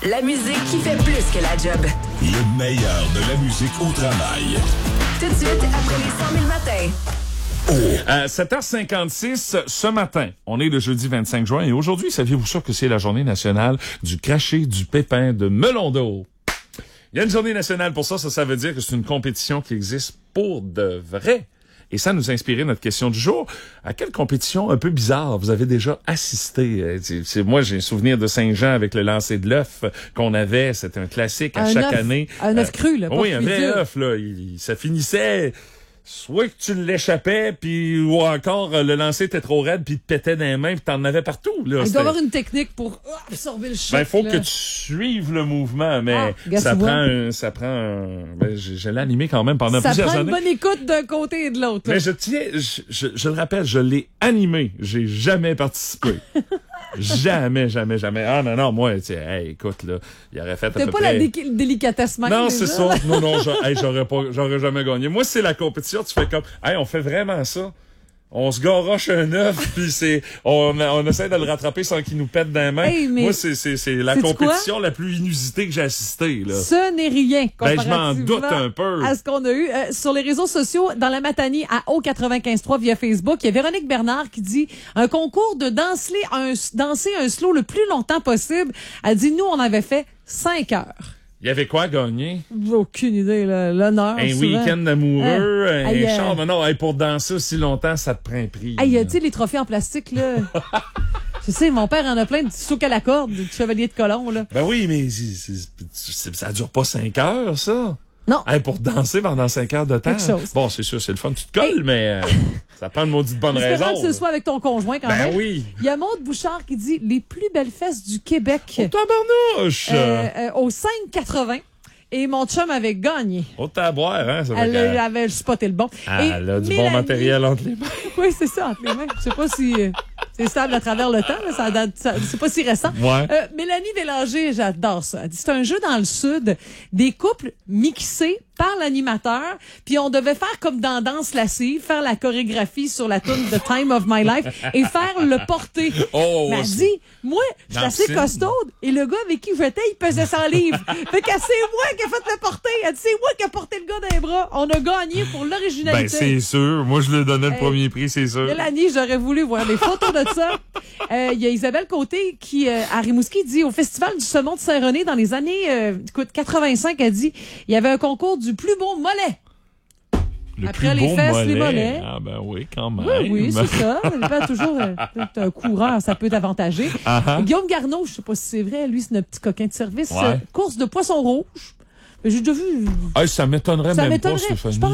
La musique qui fait plus que la job. Le meilleur de la musique au travail. Tout de suite, après les 100 000 matins. À 7h56 ce matin, on est le jeudi 25 juin et aujourd'hui, saviez-vous ça que c'est la journée nationale du craché du pépin de melon d'eau? Il y a une journée nationale pour ça, ça veut dire que c'est une compétition qui existe pour de vrai. Et ça nous a inspiré notre question du jour. À quelle compétition un peu bizarre vous avez déjà assisté? Moi, j'ai un souvenir de Saint-Jean avec le lancer de l'œuf qu'on avait. C'était un classique à chaque année. Un œuf cru, là. Oui, un vrai œuf, là. Ça finissait... Soit que tu l'échappais, puis ou encore le lancer était trop raide, puis il te pétait dans les mains, puis t'en avais partout. Là, il doit y avoir une technique pour absorber le choc. Ben, faut que tu suives le mouvement, mais ça prend je l'ai animé quand même pendant plusieurs années. Ça prend une bonne écoute d'un côté et de l'autre. Mais je le rappelle, je l'ai animé. J'ai jamais participé. Jamais. Ah non, moi, écoute, là, il aurait fait à peu près... T'as pas la délicatesse même. Non, c'est ça. Non, j'aurais jamais gagné. Moi, c'est la compétition, tu fais comme, on fait vraiment ça. On se garoche un œuf, puis on essaie de le rattraper sans qu'il nous pète dans les mains. Hey, moi, c'est la compétition la plus inusitée que j'ai assistée, là. Ce n'est rien, je m'en doute un peu. À ce qu'on a eu sur les réseaux sociaux, dans la Matanie, à O95.3 via Facebook, il y a Véronique Bernard qui dit un concours de danser un slow le plus longtemps possible. Elle dit, nous, on avait fait 5 heures. Il y avait quoi à gagner? Aucune idée, là. L'honneur. Un souvent. week-end amoureux, un char. Mais non, pour danser aussi longtemps, ça te prend un prix. Tu sais, les trophées en plastique, là. Je sais, mon père en a plein de souk à la corde, du chevalier de colon, là. Ben oui, mais ça dure pas 5 heures, ça. Non. Pour danser pendant 5 heures de temps. Quelque chose. Bon, c'est sûr, c'est le fun. Tu te colles, mais ça prend une maudite bonne raison. J'espère que ce soit avec ton conjoint quand même. Ben oui. Il y a Maude Bouchard qui dit les plus belles fesses du Québec. Oh, tabarnouche! Au 5,80. Et mon chum avait gagné. Oh, t'as à boire, hein? Elle avait spoté le bon. Elle a du bon matériel entre les mains. Oui, c'est ça, entre les mains. Je sais pas si c'est stable à travers le temps. Là, c'est pas si récent. Ouais. Mélanie Bélanger, j'adore ça. Elle dit, c'est un jeu dans le Sud, des couples mixés par l'animateur, puis on devait faire comme dans Danse lascive, faire la chorégraphie sur la tune The Time of My Life et faire le porter. Mais elle dit, moi, je suis assez costaude et le gars avec qui j'étais, il pesait 100 livres. Fait que c'est moi qui ai fait le porter. Elle dit, c'est moi qui ai porté le gars dans les bras. On a gagné pour l'originalité. Ben, c'est sûr. Moi, je lui donnais le premier prix, c'est sûr. Mélanie, j'aurais voulu voir des photos de ça. Il y a Isabelle Côté qui, à Rimouski, dit au Festival du Saumon de Saint-René dans les années 85, elle dit, il y avait un concours du plus beau mollet. Après les fesses, mollet. Les mollets. Ah ben oui, quand même. Oui, c'est ça. Pas toujours un coureur, ça peut t'avantager. Guillaume Garneau, je sais pas si c'est vrai, lui, c'est notre petit coquin de service. Course de poisson rouge. J'ai déjà vu. Ça m'étonnerait même pas, Stéphanie.